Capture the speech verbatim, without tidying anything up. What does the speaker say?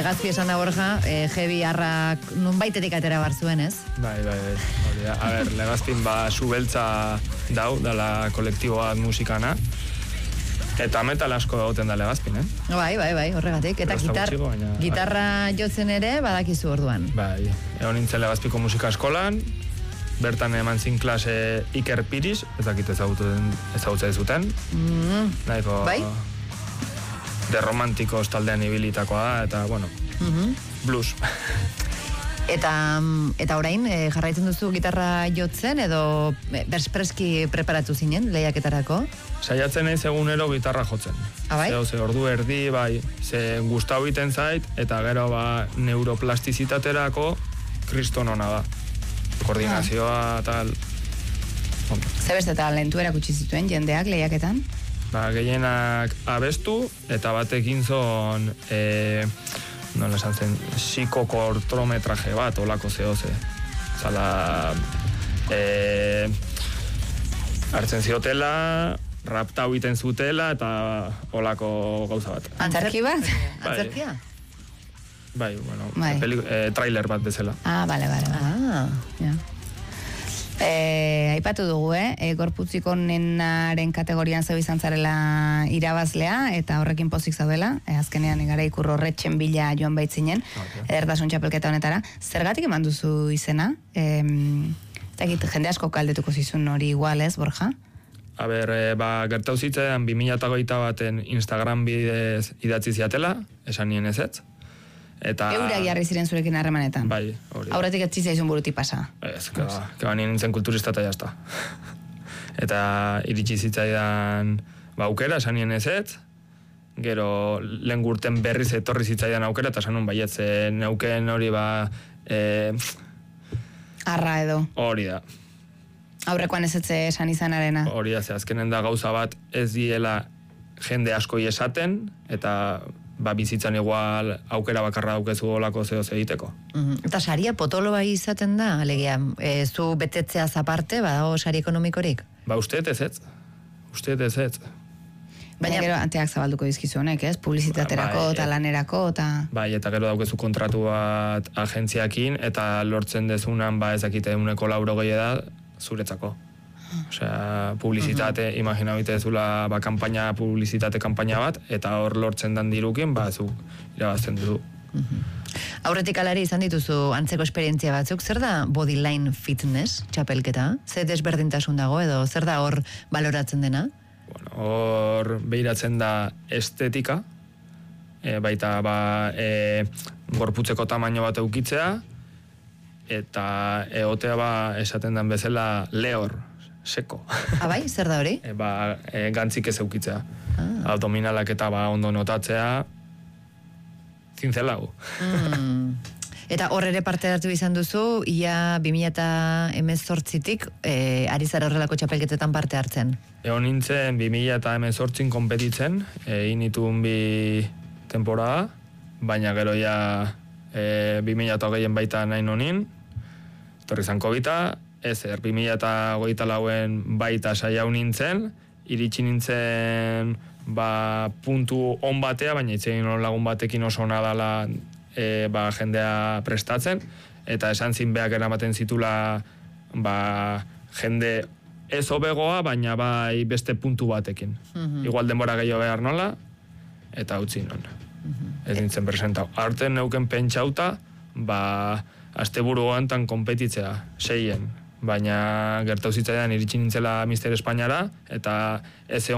Legazpi esan da Borja, e, Jebi Arrak nunbaitetik atera bar zuen, ez? Bai, bai, bai. Hori da. A ber, Legazpin ba subeltza dau, dala kolektiboa musikana. Eta metal asko egoten da Legazpin, eh? Bai, bai, bai, horregatik. Eta gitar, gutxiko, baina, gitarra jotzen ere badakizu orduan. Bai, egon nintzen Legazpiko musika eskolan, bertan eman zin klase Iker Piriz, ez dakit ezagutza zuten. Mm. Nahiko... Bai? De romantikos taldean ibilitakoa da, eta, bueno, Mm-hmm. blues. Eta, eta orain, e, jarraitzen duzu gitarra jotzen, edo berspreski preparatu zinen, lehiaketarako? Saiatzen naiz egunero gitarra jotzen. Ah, bai? Zeo, ze ordu erdi, bai, ze gustau iten zait, eta gero, ba, neuroplastizitaterako kriston ona da. Koordinazioa, tal... Ze beste talentu erakutsi zituen jendeak lehiaketan? Ba, gehienak abestu, eta batekin zon, e, nola esan zen, psikokortrometraje bat, olako zehoze. Zala, e, hartzen ziotela, raptau iten zutela, eta olako gauza bat. Antzerki bat? Antzerkia? Bai, bueno, Bai. Peli, e, trailer bat bezala. Ah, bale, bale, bale. Ah. Ja. E, aipatu dugu, eh? E, gorputziko nenaren kategorian zeu izan zarela irabazlea, eta horrekin pozik zaudela, e, azkenean gara ikur horretxen bila joan baitzinen, Okay. edertasun txapelketa honetara. Zergatik eman duzu izena? E, Zagit, jende asko kaldetuko zizun hori igual, ez, Borja? A ber, e, ba, gertau zitzaidan bi mila hogeita baten Instagram bidez idatzi ziatela, esan nien ez ez. Eta... Eurak jarri ziren zurekin harremanetan. Bai, hori. Aurretik ez zitzaizun burutik pasa. Ez, keba, keba nien nintzen kulturista eta jazta. Eta iritsi zitzaidan ba, aukera, esan nien ez ez, gero lehen gurten berriz etorri zitzaidan aukera, eta esan nun baietz, neuken hori ba... E, Arra edo. hori da. Aurrekoan ez etze esan izanarena. Hori da, ze azkenen da gauza bat ez diela jende askoi esaten, eta ba, bizitzan igual aukera bakarra daukezu olako zehoz egiteko. Mm-hmm. Eta saria potolo bai izaten da, alegia, e, zu betetzeaz aparte, badago sari ekonomikorik? Ba, usteet ez ez. Usteet ez ez. Baina gero anteak zabalduko dizkizu honek, ez? Publizitaterako, Bai, eta e- lanerako, eta... Bai, eta gero daukezu kontratu bat agentziakin, eta lortzen dezunan, ba, ezakite uneko lauro gehi da, zuretzako. Osea, publizitate, uh-huh. imagina bitezula, ba, kampaina, publizitate kampaina bat, eta hor lortzen dan dirukin, ba, zu irabazten duzu. Uh-huh. Aurretik alari izan dituzu antzeko esperientzia batzuk, zer da bodyline fitness, txapelketa? Zer desberdintasun dago, edo zer da hor baloratzen dena? Bueno, hor behiratzen da estetika, e, baita ba, e, gorputzeko tamaino bat eukitzea, eta egotea ba, esaten den bezala lehor, seko. Ah, bai, zer da hori? E, ba, e, gantzik ez eukitzea. Ah. Abdominalak eta ba, ondo notatzea, zintzelau. Mm. Eta hor ere parte hartu izan duzu, ia bi mila hemezortzitik e, ari zara horrelako txapelketetan parte hartzen. Egon nintzen bi mila hemezortzin konpetitzen, egin nituen bi temporada, baina gero ja e, bi mila hogeien baita nahi nonin, etorri zan kobita, ezer, bi mila hogeita lauen baita saiau nintzen, iritsi nintzen ba, puntu on batea, baina itzein lagun batekin oso ona dala e, ba, jendea prestatzen, eta esan zinbeak eramaten zitula ba, jende ez hobegoa, baina bai beste puntu batekin. Mm-hmm. Igual denbora gehiago behar nola, eta utzi non. Mm-hmm. Ez nintzen presentau. Arten neuken pentsauta, ba, asteburu gantan konpetitzea, seien. Baina gertau zitzaidan iritsi nintzela Mister Espainiara, eta ez